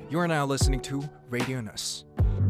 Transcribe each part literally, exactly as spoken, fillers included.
You are now listening to Radio Nus.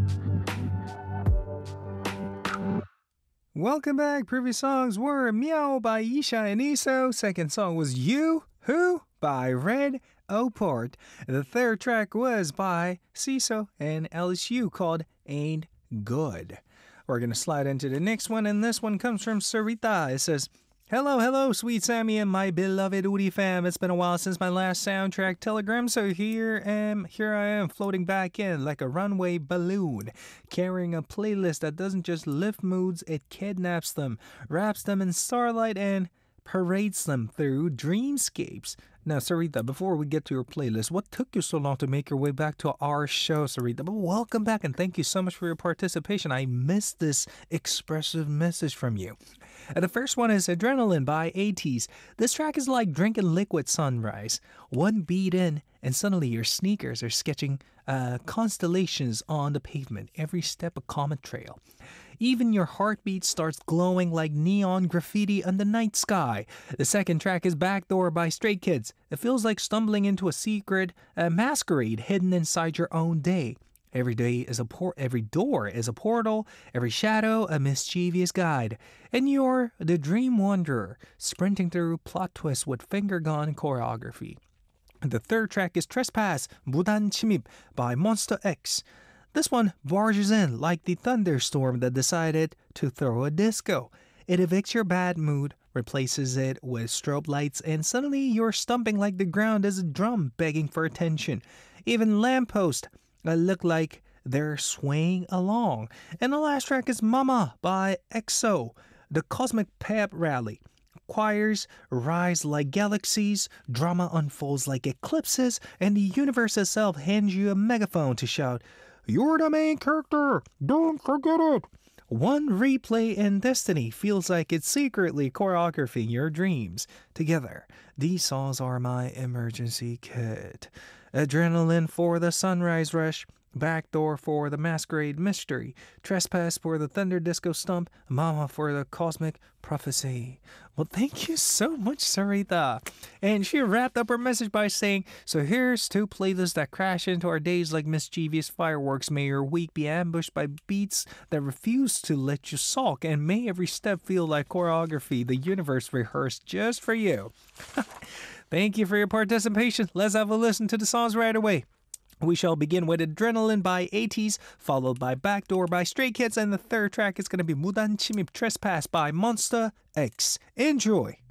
Welcome back. Previous songs were Meow by Isha and Iso. Second song was You Who by Red Oport. The third track was by Ciso and L S U called Ain't Good. We're going to slide into the next one, and this one comes from Sarita. It says, Hello, hello, sweet Sammy and my beloved Udi fam. It's been a while since my last soundtrack telegram, so here am here I am floating back in like a runway balloon, carrying a playlist that doesn't just lift moods, it kidnaps them, wraps them in starlight, and parades them through dreamscapes. Now, Sarita, before we get to your playlist, what took you so long to make your way back to our show, Sarita? But welcome back, and thank you so much for your participation. I missed this expressive message from you. Uh, the first one is Adrenaline by eighties. This track is like drinking liquid sunrise. One beat in, and suddenly your sneakers are sketching uh, constellations on the pavement, every step a comet trail. Even your heartbeat starts glowing like neon graffiti on the night sky. The second track is Backdoor by Stray Kids. It feels like stumbling into a secret uh, masquerade hidden inside your own day. Every day is a por- every door is a portal, every shadow a mischievous guide. And you're the dream wanderer, sprinting through plot twists with finger-gone choreography. The third track is Trespass, 무단 침입 by Monster X. This one barges in like the thunderstorm that decided to throw a disco. It evicts your bad mood, replaces it with strobe lights, and suddenly you're stumping like the ground is a drum begging for attention. Even lampposts uh, look like they're swaying along. And the last track is Mama by X O, the cosmic pep rally. Choirs rise like galaxies, drama unfolds like eclipses, and the universe itself hands you a megaphone to shout, You're the main character! Don't forget it! One replay in Destiny feels like it's secretly choreographing your dreams. Together, these songs are my emergency kit. Adrenaline for the sunrise rush, Backdoor for the masquerade mystery, Trespass for the thunder disco stump, Mama for the cosmic prophecy. Well, thank you so much, Sarita. And she wrapped up her message by saying, so here's two playlists that crash into our days like mischievous fireworks. May your week be ambushed by beats that refuse to let you sulk, and may every step feel like choreography the universe rehearsed just for you. Thank you for your participation. Let's have a listen to the songs right away. We shall begin with Adrenaline by eighties, followed by Backdoor by Stray Kids, and the third track is going to be 무단 침입 Trespass by Monster X. Enjoy!